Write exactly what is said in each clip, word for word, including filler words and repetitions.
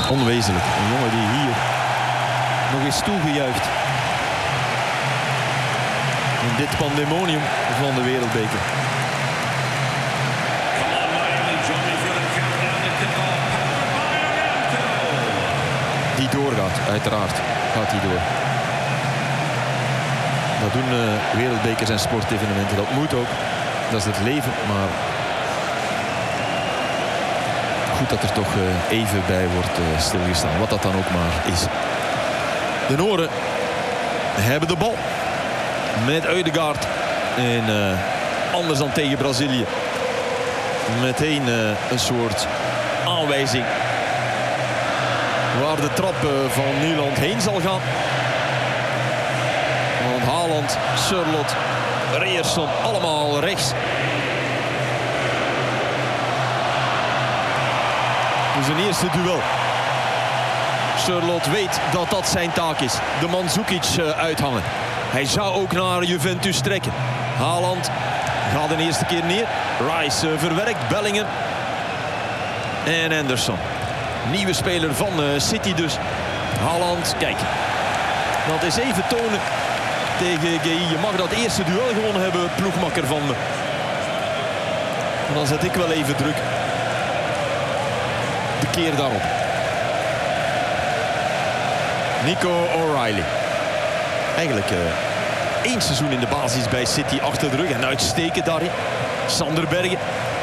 Onwezenlijk. Een jongen die hier nog eens toegejuicht. In dit pandemonium van de Wereldbeker. Die doorgaat, uiteraard gaat die door. Dat doen uh, wereldbekers en sportevenementen. Dat moet ook. Dat is het leven. Maar goed dat er toch uh, even bij wordt uh, stilgestaan. Wat dat dan ook maar is. De Noren hebben de bal. Met Ødegaard. En uh, anders dan tegen Brazilië. Meteen uh, een soort aanwijzing. Waar de trap uh, van Nederland heen zal gaan. Want Haaland, Sørloth, Ryerson, allemaal rechts. Dus een eerste duel. Sørloth weet dat dat zijn taak is. De Mandzukic uh, uithangen. Hij zou ook naar Juventus trekken. Haaland gaat de eerste keer neer. Rice uh, verwerkt. Bellingham. En Anderson. Nieuwe speler van uh, City dus. Haaland, kijk. Dat is even tonen tegen G I. Je mag dat eerste duel gewonnen hebben, ploegmakker van me. En dan zet ik wel even druk. De keer daarop. Nico O'Reilly. Eigenlijk uh, één seizoen in de basis bij City achter de rug. En uitstekend daarin. Sander Bergen.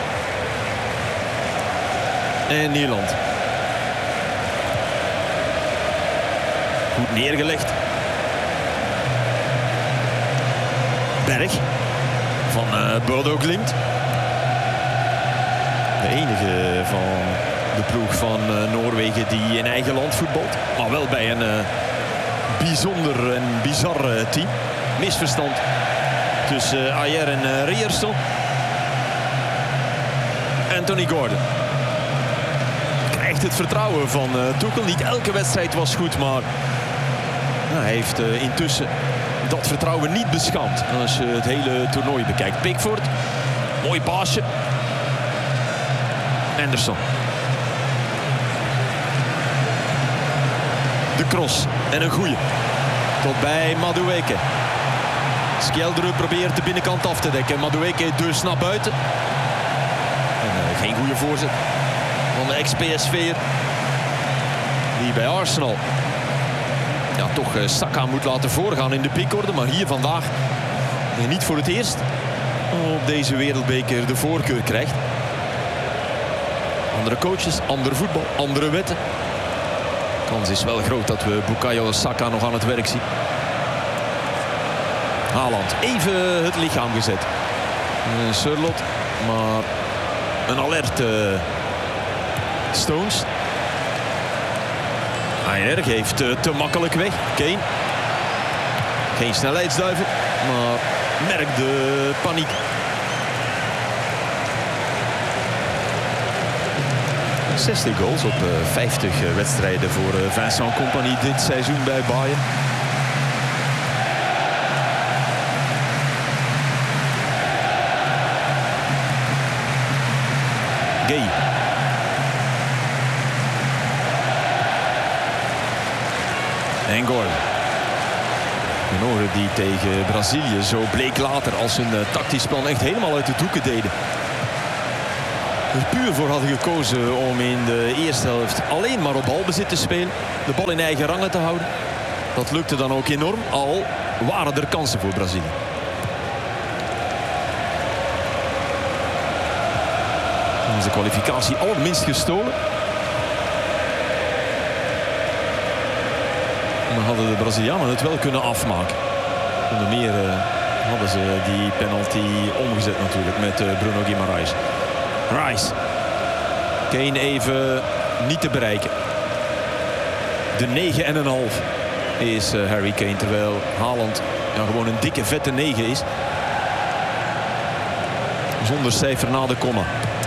En Nederland. Goed neergelegd. Berg. Van uh, Bodo Glimt. De enige van de ploeg van uh, Noorwegen die in eigen land voetbalt. Maar wel bij een uh, bijzonder en bizar uh, team. Misverstand tussen uh, Ajer en uh, Ryerson. Anthony Gordon. Krijgt het vertrouwen van uh, Tuchel. Niet elke wedstrijd was goed, maar nou, hij heeft uh, intussen dat vertrouwen niet beschaamd. Als je het hele toernooi bekijkt. Pickford. Mooi paasje. Anderson. De cross. En een goeie. Tot bij Madueke. Skjeldrup probeert de binnenkant af te dekken. Madueke dus naar buiten. En, uh, geen goede voorzet van de ex-P S V'er. Die bij Arsenal ja, toch uh, Saka moet laten voorgaan in de pickorde. Maar hier vandaag uh, niet voor het eerst op deze wereldbeker de voorkeur krijgt. Andere coaches, ander voetbal, andere wetten. De kans is wel groot dat we Bukayo Saka nog aan het werk zien. Haaland even het lichaam gezet. Uh, Sørloth, maar een alert uh, Stones. Ajer geeft uh, te makkelijk weg. Kane. Geen snelheidsduiven, maar merkt de paniek. zestig goals op uh, vijftig uh, wedstrijden voor uh, Vincent Kompany dit seizoen bij Bayern. Gay. En Gordon. De Noren die tegen Brazilië zo bleek later als hun uh, tactisch plan echt helemaal uit de doeken deden. Er puur voor hadden gekozen om in de eerste helft alleen maar op balbezit te spelen. De bal in eigen rangen te houden. Dat lukte dan ook enorm, al waren er kansen voor Brazilië. Dan is de kwalificatie allerminst gestolen. En dan hadden de Brazilianen het wel kunnen afmaken. Onder meer uh, hadden ze die penalty omgezet natuurlijk met uh, Bruno Guimaraes. Rice. Kane even niet te bereiken. De negen en een half is uh, Harry Kane. Terwijl Haaland ja, gewoon een dikke vette negen is. Zonder cijfer na de komma.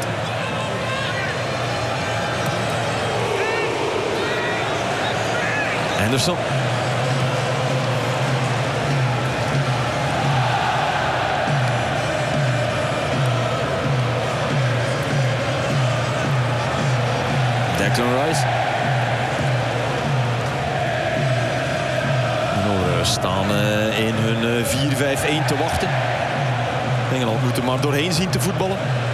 Anderson. Declan Rice. Spurs staan uh, in hun uh, vier vijf een te wachten. Engeland moet er maar doorheen zien te voetballen.